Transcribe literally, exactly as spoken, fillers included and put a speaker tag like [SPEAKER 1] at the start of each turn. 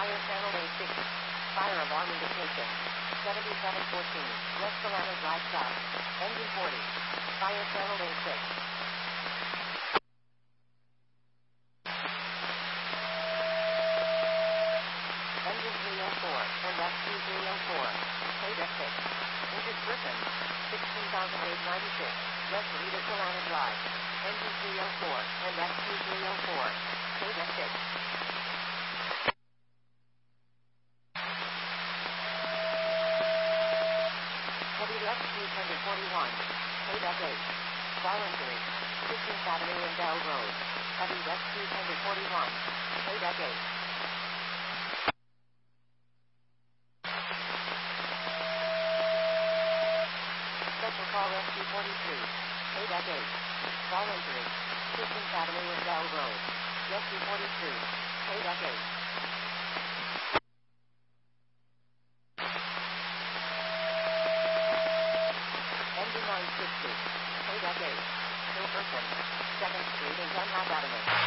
[SPEAKER 1] Fire channel A six. Fire alarm indication. seventy-seven fourteen. West Solano Drive South. Engine forty. Fire channel A six. Engine three oh four. And rescue three oh four. Code F six. Injured person. sixteen thousand eight hundred ninety-six. West Rita Solano Drive. Engine three oh four. And rescue three oh four. Code F six. Heavy rescue tender forty-one. Code F eight. Voluntary. fifteenth Avenue and Bell Road. Heavy rescue tender forty-one. Code F eight. Special call rescue forty-three. Code F eight. Voluntary. fifteenth Avenue and Bell Road. Rescue forty-three. Code F eight. Engine nine sixty. Code F eight. Kill person. second Street and Dunlap Avenue.